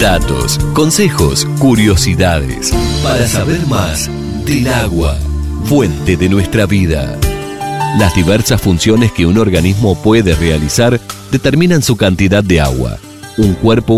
Datos, consejos, curiosidades, para saber más del agua, fuente de nuestra vida. Las diversas funciones que un organismo puede realizar determinan su cantidad de agua. Un cuerpo